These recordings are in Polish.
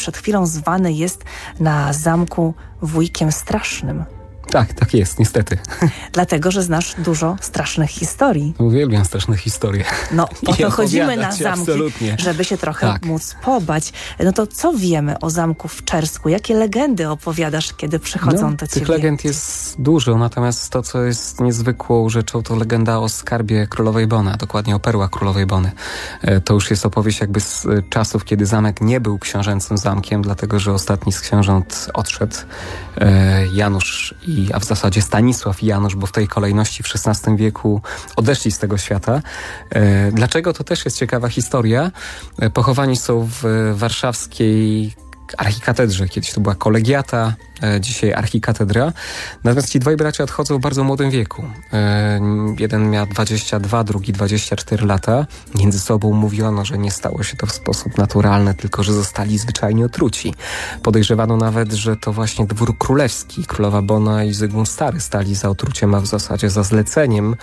przed chwilą zwany jest na zamku wujkiem strasznym. Tak jest, niestety. Dlatego, że znasz dużo strasznych historii. Uwielbiam straszne historie. No, po to chodzimy na zamki, absolutnie. żeby się trochę móc pobać. No to co wiemy o zamku w Czersku? Jakie legendy opowiadasz, kiedy przychodzą do ciebie? Tych legend jest dużo, natomiast to, co jest niezwykłą rzeczą, to legenda o skarbie królowej Bona, dokładnie o perłach królowej Bony. To już jest opowieść jakby z czasów, kiedy zamek nie był książęcym zamkiem, dlatego, że ostatni z książąt odszedł, Janusz a w zasadzie Stanisław i Janusz, bo w tej kolejności w XVI wieku odeszli z tego świata. Dlaczego? To też jest ciekawa historia. Pochowani są w warszawskiej archikatedrze. Kiedyś to była kolegiata, dzisiaj archikatedra. Natomiast ci dwaj bracia odchodzą w bardzo młodym wieku. Jeden miał 22, drugi 24 lata. Między sobą mówiono, że nie stało się to w sposób naturalny, tylko że zostali zwyczajnie otruci. Podejrzewano nawet, że to właśnie dwór królewski, królowa Bona i Zygmunt Stary stali za otruciem, a w zasadzie za zleceniem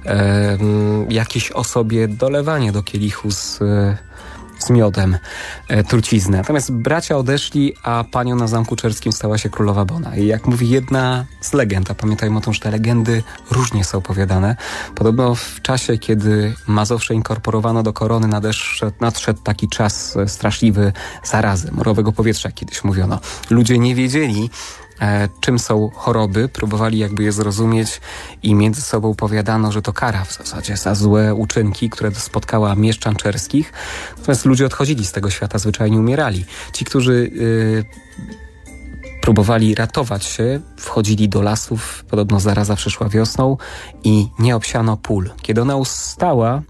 jakiejś osobie dolewanie do kielichu z miodem trucizny. Natomiast bracia odeszli, a panią na Zamku Czerskim stała się królowa Bona. I jak mówi jedna z legend, a pamiętajmy o tym, że te legendy różnie są opowiadane. Podobno w czasie, kiedy Mazowsze inkorporowano do korony, nadszedł taki czas straszliwy zarazy, morowego powietrza, jak kiedyś mówiono. Ludzie nie wiedzieli, czym są choroby, próbowali jakby je zrozumieć i między sobą powiadano, że to kara w zasadzie za złe uczynki, które spotkała mieszczan czerskich. Natomiast ludzie odchodzili z tego świata, zwyczajnie umierali. Ci, którzy próbowali ratować się, wchodzili do lasów, podobno zaraza przyszła wiosną i nie obsiano pól. Kiedy ona ustała,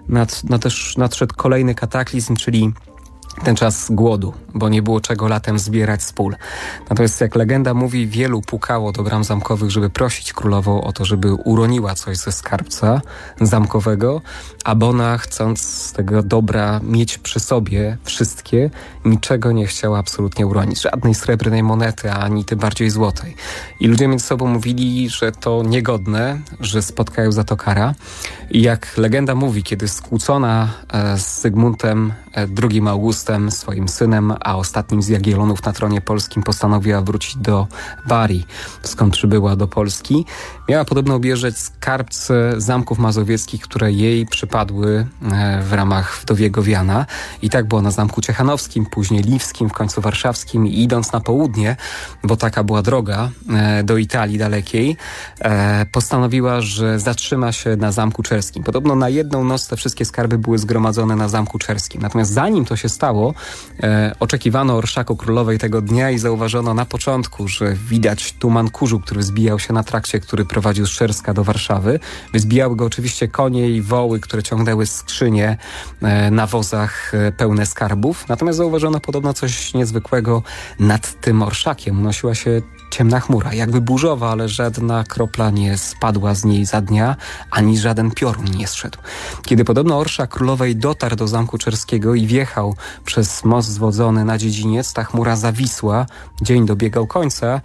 też nadszedł kolejny kataklizm, czyli ten czas głodu, bo nie było czego latem zbierać z pól. Natomiast jak legenda mówi, wielu pukało do bram zamkowych, żeby prosić królową o to, żeby uroniła coś ze skarbca zamkowego, a Bona, chcąc z tego dobra mieć przy sobie wszystkie, niczego nie chciała absolutnie uronić. Żadnej srebrnej monety, ani tym bardziej złotej. I ludzie między sobą mówili, że to niegodne, że spotkają za to kara. I jak legenda mówi, kiedy skłócona z Zygmuntem II Augustem, swoim synem, a ostatnim z Jagiellonów na tronie polskim, postanowiła wrócić do Barii, skąd przybyła do Polski. Miała podobno objeżdżać skarbce zamków mazowieckich, które jej przypadły w ramach wdowiego wiana. I tak było na Zamku Ciechanowskim, później Liwskim, w końcu warszawskim i idąc na południe, bo taka była droga do Italii dalekiej, postanowiła, że zatrzyma się na Zamku Czerskim. Podobno na jedną noc te wszystkie skarby były zgromadzone na Zamku Czerskim. Natomiast zanim to się stało, oczekiwano orszaku królowej tego dnia i zauważono na początku, że widać tuman kurzu, który zbijał się na trakcie, który prowadził z Czerska do Warszawy. Zbijały go oczywiście konie i woły, które ciągnęły skrzynie na wozach pełne skarbów. Natomiast zauważono podobno coś niezwykłego. Nad tym orszakiem unosiła się ciemna chmura, jakby burzowa, ale żadna kropla nie spadła z niej za dnia, ani żaden piorun nie zszedł. Kiedy podobno orszak królowej dotarł do Zamku Czerskiego i wjechał przez most zwodzony na dziedziniec, ta chmura zawisła, dzień dobiegał końca,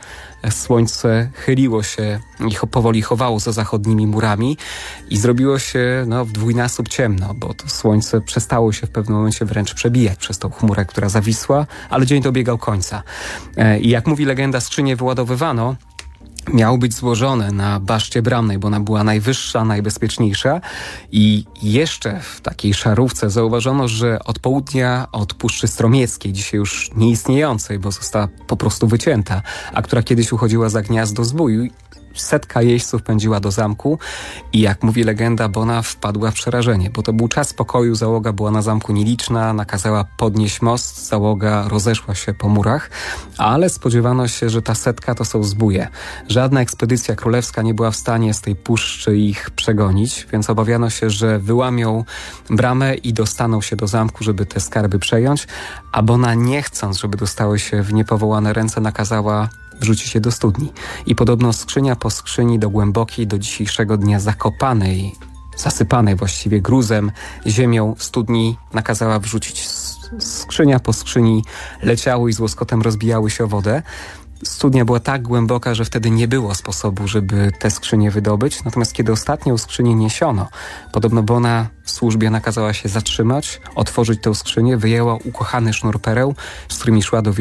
słońce chyliło się i powoli chowało za zachodnimi murami i zrobiło się w dwójnasób ciemno, bo to słońce przestało się w pewnym momencie wręcz przebijać przez tą chmurę, która zawisła, ale dzień dobiegał końca. I jak mówi legenda, skrzynie wyładowywano, miały być złożone na baszcie bramnej, bo ona była najwyższa, najbezpieczniejsza i jeszcze w takiej szarówce zauważono, że od południa, od Puszczy Stromieckiej, dzisiaj już nieistniejącej, bo została po prostu wycięta, a która kiedyś uchodziła za gniazdo zbóju, 100 jeźdźców pędziła do zamku i jak mówi legenda, Bona wpadła w przerażenie, bo to był czas pokoju, załoga była na zamku nieliczna, nakazała podnieść most, załoga rozeszła się po murach, ale spodziewano się, że ta 100 to są zbóje. Żadna ekspedycja królewska nie była w stanie z tej puszczy ich przegonić, więc obawiano się, że wyłamią bramę i dostaną się do zamku, żeby te skarby przejąć, a Bona, nie chcąc, żeby dostały się w niepowołane ręce, nakazała wrzucić je do studni. I podobno skrzynia po skrzyni do głębokiej, do dzisiejszego dnia zakopanej, zasypanej właściwie gruzem, ziemią studni nakazała wrzucić. Skrzynia po skrzyni leciały i z łoskotem rozbijały się o wodę. Studnia była tak głęboka, że wtedy nie było sposobu, żeby te skrzynie wydobyć. Natomiast kiedy ostatnią skrzynię niesiono, podobno Bona w służbie nakazała się zatrzymać, otworzyć tę skrzynię, wyjęła ukochany sznur pereł, z którymi szła do